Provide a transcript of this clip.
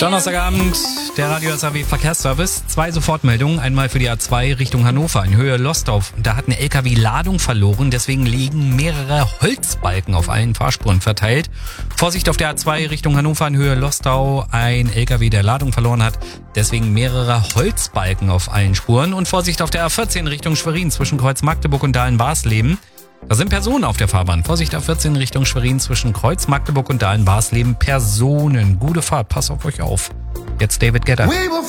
Donnerstagabend, der Radio SAW Verkehrsservice. 2 Sofortmeldungen. Einmal für die A2 Richtung Hannover in Höhe Lostorf. Da hat eine LKW Ladung verloren, deswegen liegen mehrere Holzbalken auf allen Fahrspuren verteilt. Vorsicht auf der A2 Richtung Hannover in Höhe Lostau. Ein LKW, der Ladung verloren hat, deswegen mehrere Holzbalken auf allen Spuren. Und Vorsicht auf der A14 Richtung Schwerin zwischen Kreuz Magdeburg und Dahlen-Barsleben. Da sind Personen auf der Fahrbahn. Vorsicht A14 Richtung Schwerin zwischen Kreuz Magdeburg und Dahlen-Barsleben. Personen. Gute Fahrt, pass auf euch auf. Jetzt David Guetta.